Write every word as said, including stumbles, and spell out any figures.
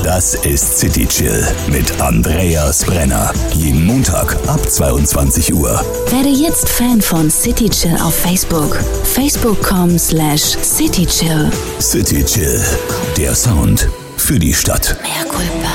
Das ist City Chill mit Andreas Brenner. Jeden Montag ab zweiundzwanzig Uhr. Werde jetzt Fan von City Chill auf Facebook. Facebook punkt com slash City Chill. City Chill. Der Sound für die Stadt. Mehr Culpa.